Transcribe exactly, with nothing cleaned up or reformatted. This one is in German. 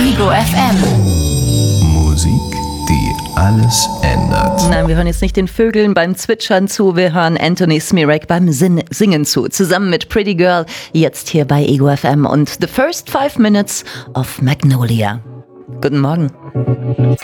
Ego F M. Musik, die alles ändert. Nein, wir hören jetzt nicht den Vögeln beim Zwitschern zu, wir hören Anthony Smirek beim Sin- Singen zu. Zusammen mit Pretty Girl, jetzt hier bei Ego F M und The First Five Minutes of Magnolia. Guten Morgen.